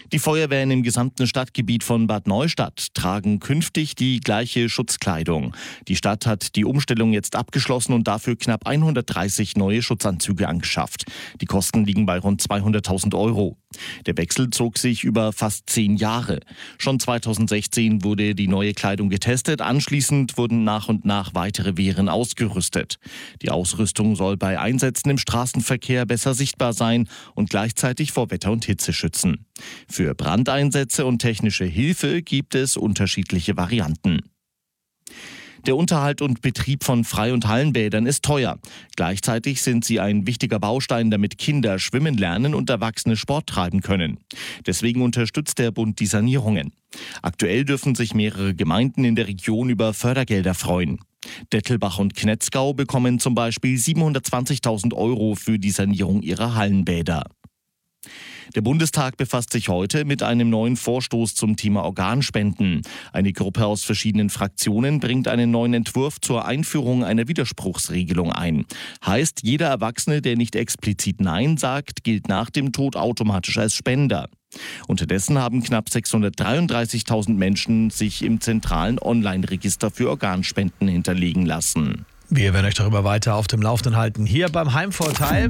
Die Feuerwehren im gesamten Stadtgebiet von Bad Neustadt tragen künftig die gleiche Schutzkleidung. Die Stadt hat die Umstellung jetzt abgeschlossen und dafür knapp 130 neue Schutzanzüge angeschafft. Die Kosten liegen bei rund 200.000 Euro. Der Wechsel zog sich über fast 10 Jahre. Schon 2016 wurde die neue Kleidung getestet. Anschließend wurden nach und nach weitere Wehren ausgerüstet. Die Ausrüstung soll bei Einsätzen im Straßenverkehr besser sichtbar sein und gleichzeitig vor Wetter und Hitze schützen. Für Brandeinsätze und technische Hilfe gibt es unterschiedliche Varianten. Der Unterhalt und Betrieb von Frei- und Hallenbädern ist teuer. Gleichzeitig sind sie ein wichtiger Baustein, damit Kinder schwimmen lernen und Erwachsene Sport treiben können. Deswegen unterstützt der Bund die Sanierungen. Aktuell dürfen sich mehrere Gemeinden in der Region über Fördergelder freuen. Dettelbach und Knetzgau bekommen zum Beispiel 720.000 Euro für die Sanierung ihrer Hallenbäder. Der Bundestag befasst sich heute mit einem neuen Vorstoß zum Thema Organspenden. Eine Gruppe aus verschiedenen Fraktionen bringt einen neuen Entwurf zur Einführung einer Widerspruchsregelung ein. Heißt, jeder Erwachsene, der nicht explizit Nein sagt, gilt nach dem Tod automatisch als Spender. Unterdessen haben knapp 633.000 Menschen sich im zentralen Online-Register für Organspenden hinterlegen lassen. Wir werden euch darüber weiter auf dem Laufenden halten. Hier beim Heimvorteil.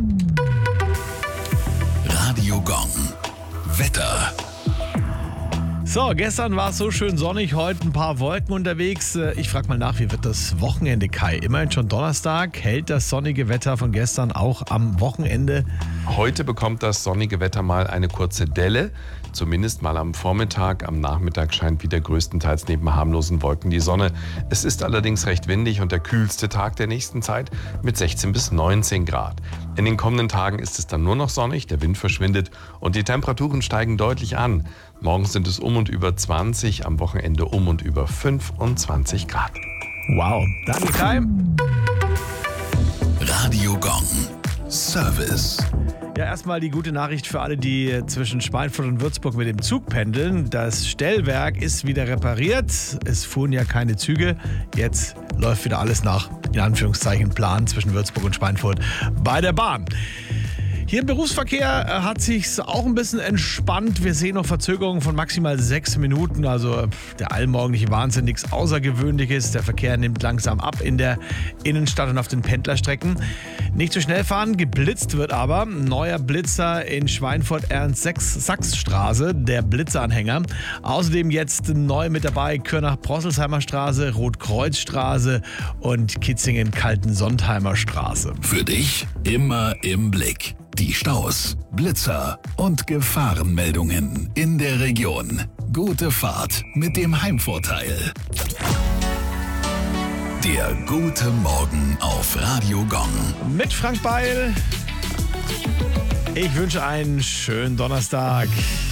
Radio Gong. Wetter. So, gestern war es so schön sonnig, heute ein paar Wolken unterwegs. Ich frage mal nach, wie wird das Wochenende, Kai? Immerhin schon Donnerstag. Hält das sonnige Wetter von gestern auch am Wochenende? Heute bekommt das sonnige Wetter mal eine kurze Delle. Zumindest mal am Vormittag. Am Nachmittag scheint wieder größtenteils neben harmlosen Wolken die Sonne. Es ist allerdings recht windig und der kühlste Tag der nächsten Zeit mit 16 bis 19 Grad. In den kommenden Tagen ist es dann nur noch sonnig, der Wind verschwindet und die Temperaturen steigen deutlich an. Morgens sind es um und über 20, am Wochenende um und über 25 Grad. Wow, danke Kai. Radio Gong. Service. Ja, erstmal die gute Nachricht für alle, die zwischen Schweinfurt und Würzburg mit dem Zug pendeln. Das Stellwerk ist wieder repariert. Es fuhren ja keine Züge. Jetzt läuft wieder alles nach, in Anführungszeichen, Plan zwischen Würzburg und Schweinfurt bei der Bahn. Hier im Berufsverkehr hat sich's auch ein bisschen entspannt. Wir sehen noch Verzögerungen von maximal 6 Minuten. Also der allmorgendliche Wahnsinn, nichts Außergewöhnliches. Der Verkehr nimmt langsam ab in der Innenstadt und auf den Pendlerstrecken. Nicht zu schnell fahren, geblitzt wird aber. Neuer Blitzer in Schweinfurt Ernst-Sachs-Straße, der Blitzeranhänger. Außerdem jetzt neu mit dabei Körnach-Prosselsheimer Straße, Rotkreuzstraße und Kitzingen-Kalten-Sontheimer Straße. Für dich immer im Blick. Die Staus, Blitzer und Gefahrenmeldungen in der Region. Gute Fahrt mit dem Heimvorteil. Der gute Morgen auf Radio Gong. Mit Frank Beil. Ich wünsche einen schönen Donnerstag.